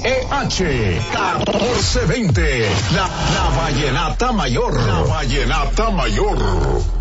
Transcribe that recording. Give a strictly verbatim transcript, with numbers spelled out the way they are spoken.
E H catorce veinte. La, la Vallenata Mayor. La Vallenata Mayor.